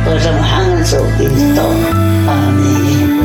Yesus Kristus. Amin.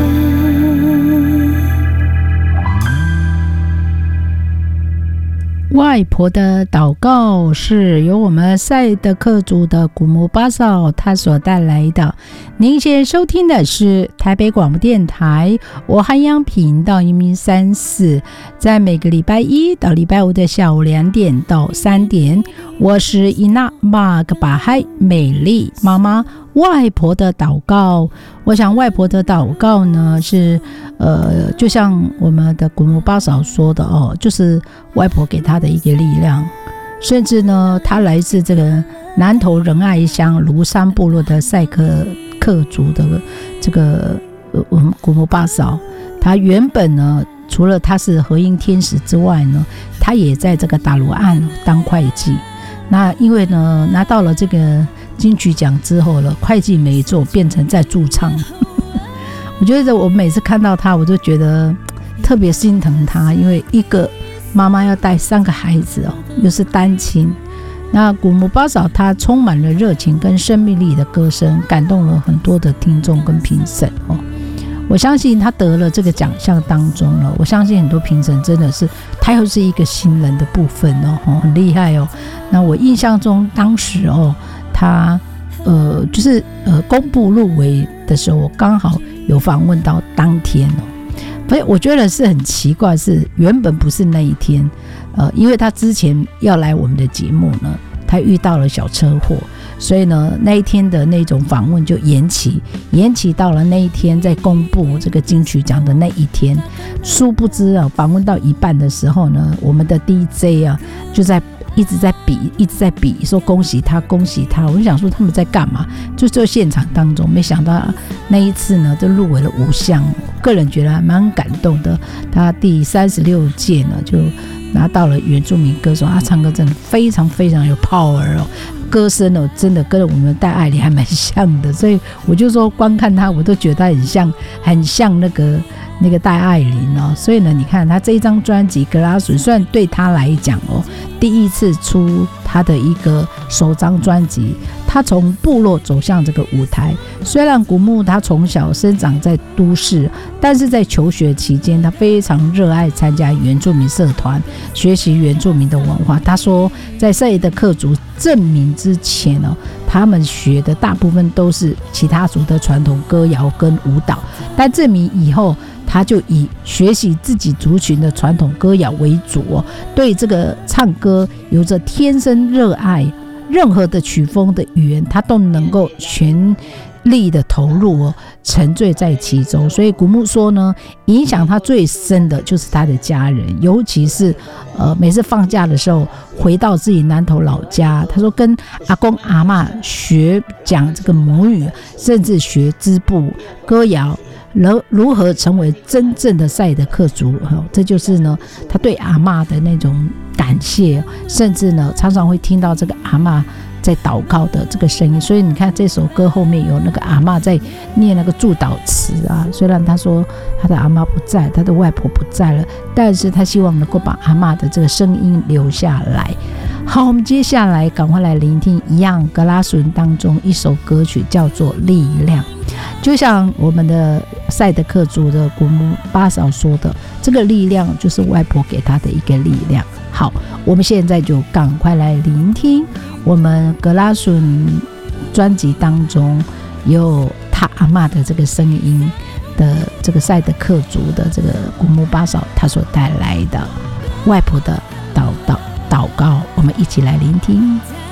外婆的祷告是由我们赛德克族的古姆巴嫂她所带来的。您现在收听的是台北广播电台我汉阳频道103.4，在每个礼拜一到礼拜五的下午2点到3点，我是伊娜玛格巴海美丽妈妈。外婆的祷告，我想外婆的祷告呢是就像我们的古姆巴嫂说的哦，就是外婆给她的一个力量，甚至呢她来自这个南投仁爱乡庐山部落的赛克族的这个我们古姆巴嫂，她原本呢除了她是合音天使之外呢，她也在这个大陆岸当会计。那因为呢拿到了这个金曲奖之后了，会计没做，变成在驻唱我觉得我每次看到他我就觉得特别心疼他，因为一个妈妈要带3个孩子哦，又是单亲。那古姆巴嫂她充满了热情跟生命力的歌声，感动了很多的听众跟评审哦。我相信他得了这个奖项当中了，我相信很多评审真的是他又是一个新人的部分哦，很厉害哦。那我印象中当时哦，他就是公布入围的时候，我刚好有访问到当天哦。所以我觉得是很奇怪，是原本不是那一天，因为他之前要来我们的节目呢，他遇到了小车祸，所以呢那一天的那种访问就延期到了那一天，在公布这个金曲奖的那一天。殊不知啊，访问到一半的时候呢，我们的 DJ 啊就一直在比说恭喜他。我就想说他们在干嘛，就在现场当中，没想到那一次呢就入围了5项，个人觉得还蛮感动的。他第36届呢就拿到了原住民歌手，他唱歌真的非常非常有 power 哦，歌声哦真的跟我们戴爱玲还蛮像的，所以我就说光看他我都觉得他很像那个戴爱玲哦。所以呢你看他这一张专辑格拉水，虽然对他来讲哦第一次出他的一个首张专辑，他从部落走向这个舞台。虽然古木他从小生长在都市，但是在求学期间他非常热爱参加原住民社团，学习原住民的文化。他说在赛德克族正名之前哦，他们学的大部分都是其他族的传统歌谣跟舞蹈，但正名以后他就以学习自己族群的传统歌谣为主哦，对这个唱歌有着天生热爱，任何的曲风的语言他都能够全力的投入哦，沉醉在其中。所以古木说呢，影响他最深的就是他的家人，尤其是每次放假的时候回到自己南投老家，他说跟阿公阿嬷学讲这个母语，甚至学织布歌谣，如何成为真正的赛德克族，这就是呢他对阿嬷的那种感谢，甚至呢常常会听到这个阿嬷在祷告的这个声音。所以你看这首歌后面有那个阿嬷在念那个祝祷词啊，虽然他说他的阿嬷不在，他的外婆不在了，但是他希望能够把阿嬷的这个声音留下来。好，我们接下来赶快来聆听一样格拉孙当中一首歌曲，叫做力量。就像我们的赛德克族的古姆巴嫂说的，这个力量就是外婆给他的一个力量。好，我们现在就赶快来聆听我们格拉孙专辑当中有他阿嬷的这个声音的这个赛德克族的这个古姆巴嫂他所带来的外婆的祷告，我们一起来聆听。